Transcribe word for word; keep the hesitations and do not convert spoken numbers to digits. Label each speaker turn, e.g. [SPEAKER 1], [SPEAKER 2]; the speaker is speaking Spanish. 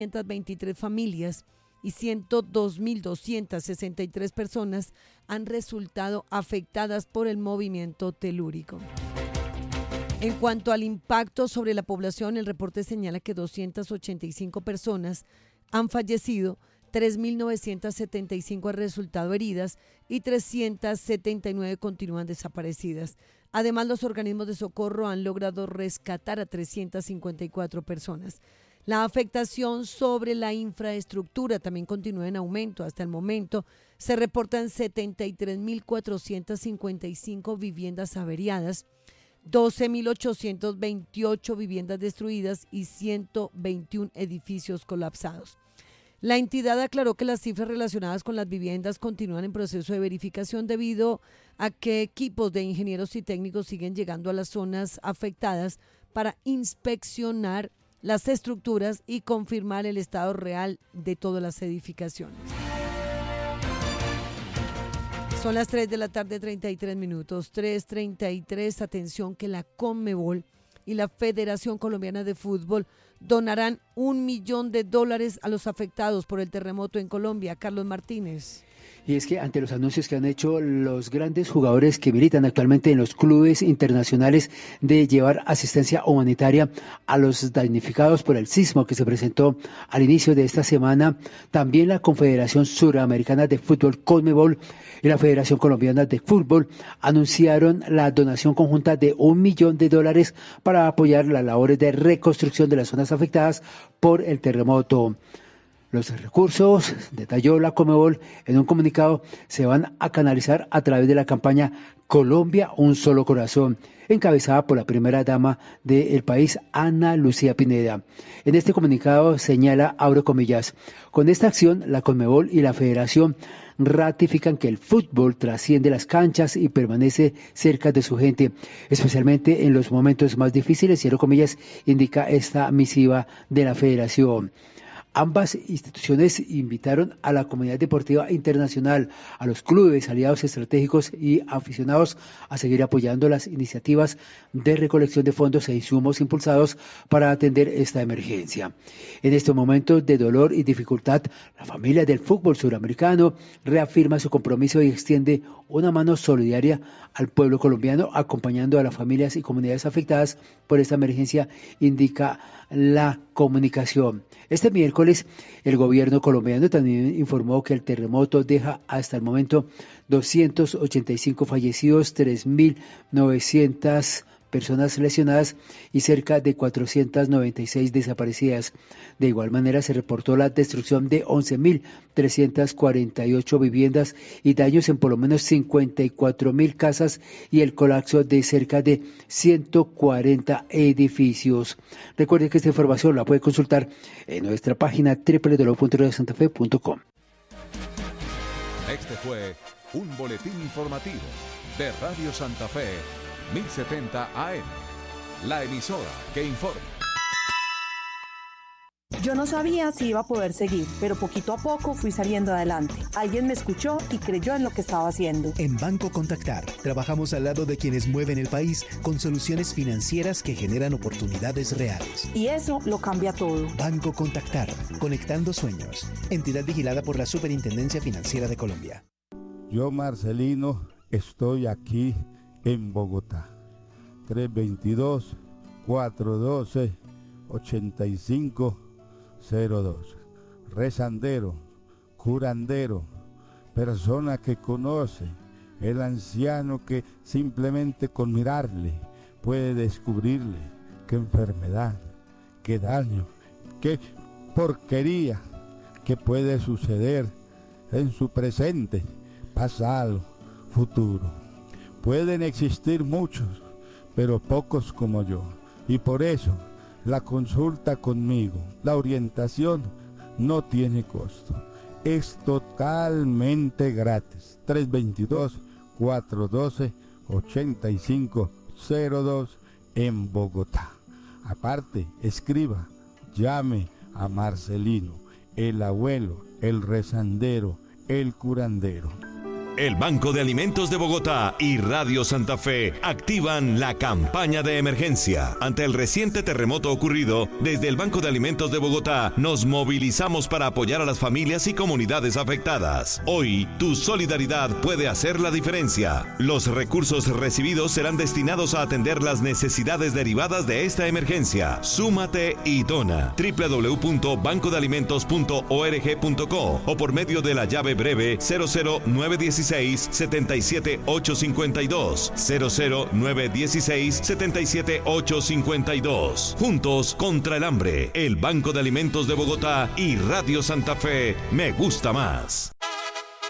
[SPEAKER 1] quinientas veintitrés familias y ciento dos mil doscientas sesenta y tres personas han resultado afectadas por el movimiento telúrico. En cuanto al impacto sobre la población, el reporte señala que doscientas ochenta y cinco personas han fallecido, tres mil novecientas setenta y cinco han resultado heridas y trescientas setenta y nueve continúan desaparecidas. Además, los organismos de socorro han logrado rescatar a trescientas cincuenta y cuatro personas. La afectación sobre la infraestructura también continúa en aumento. Hasta el momento se reportan setenta y tres mil cuatrocientas cincuenta y cinco viviendas averiadas, doce mil ochocientas veintiocho viviendas destruidas y ciento veintiún edificios colapsados. La entidad aclaró que las cifras relacionadas con las viviendas continúan en proceso de verificación debido a que equipos de ingenieros y técnicos siguen llegando a las zonas afectadas para inspeccionar las estructuras y confirmar el estado real de todas las edificaciones. Son las tres de la tarde, treinta y tres minutos, tres treinta y tres. Atención que la Conmebol y la Federación Colombiana de Fútbol donarán un millón de dólares a los afectados por el terremoto en Colombia. Carlos Martínez.
[SPEAKER 2] Y es que ante los anuncios que han hecho los grandes jugadores que militan actualmente en los clubes internacionales de llevar asistencia humanitaria a los damnificados por el sismo que se presentó al inicio de esta semana, también la Confederación Suramericana de Fútbol, Conmebol, y la Federación Colombiana de Fútbol anunciaron la donación conjunta de un millón de dólares para apoyar las labores de reconstrucción de las zonas afectadas por el terremoto. Los recursos, detalló la Conmebol en un comunicado, se van a canalizar a través de la campaña Colombia, un solo corazón, encabezada por la primera dama del país, Ana Lucía Pineda. En este comunicado señala, abro comillas, con esta acción la Conmebol y la Federación ratifican que el fútbol trasciende las canchas y permanece cerca de su gente, especialmente en los momentos más difíciles, cierro comillas, indica esta misiva de la Federación. Ambas instituciones invitaron a la comunidad deportiva internacional, a los clubes, aliados estratégicos y aficionados a seguir apoyando las iniciativas de recolección de fondos e insumos impulsados para atender esta emergencia. En estos momentos de dolor y dificultad, la familia del fútbol suramericano reafirma su compromiso y extiende una mano solidaria al pueblo colombiano, acompañando a las familias y comunidades afectadas por esta emergencia, indica la comunicación. Este miércoles, el gobierno colombiano también informó que el terremoto deja hasta el momento doscientos ochenta y cinco fallecidos, tres mil novecientas personas lesionadas y cerca de cuatrocientas noventa y seis desaparecidas. De igual manera, se reportó la destrucción de once mil trescientas cuarenta y ocho viviendas y daños en por lo menos cincuenta y cuatro mil casas y el colapso de cerca de ciento cuarenta edificios. Recuerde que esta información la puede consultar en nuestra página doble u doble u doble u punto radio santa fe punto com.
[SPEAKER 3] Este fue un boletín informativo de Radio Santa Fe mil setenta A M, la emisora que informa.
[SPEAKER 4] Yo no sabía si iba a poder seguir, pero poquito a poco fui saliendo adelante. Alguien me escuchó y creyó en lo que estaba haciendo.
[SPEAKER 5] En Banco Contactar, trabajamos al lado de quienes mueven el país con soluciones financieras que generan oportunidades reales.
[SPEAKER 4] Y eso lo cambia todo.
[SPEAKER 5] Banco Contactar, conectando sueños. Entidad vigilada por la Superintendencia Financiera de Colombia.
[SPEAKER 6] Yo, Marcelino, estoy aquí en Bogotá, tres dos dos, cuatro uno dos, ocho cinco cero dos. Rezandero, curandero, persona que conoce, el anciano que simplemente con mirarle puede descubrirle qué enfermedad, qué daño, qué porquería que puede suceder en su presente, pasado, futuro. Pueden existir muchos, pero pocos como yo. Y por eso, la consulta conmigo, la orientación, no tiene costo. Es totalmente gratis. tres dos dos, cuatro uno dos, ocho cinco cero dos en Bogotá. Aparte, escriba, llame a Marcelino, el abuelo, el rezandero, el curandero.
[SPEAKER 7] El Banco de Alimentos de Bogotá y Radio Santa Fe activan la campaña de emergencia. Ante el reciente terremoto ocurrido, desde el Banco de Alimentos de Bogotá nos movilizamos para apoyar a las familias y comunidades afectadas. Hoy, tu solidaridad puede hacer la diferencia. Los recursos recibidos serán destinados a atender las necesidades derivadas de esta emergencia. Súmate y dona. doble u doble u doble u punto banco de alimentos punto org punto co o por medio de la llave breve cero cero nueve uno seis, siete siete ocho cinco dos, cero cero nueve uno seis, siete siete ocho cinco dos. Juntos contra el hambre, el Banco de Alimentos de Bogotá y Radio Santa Fe, me gusta más.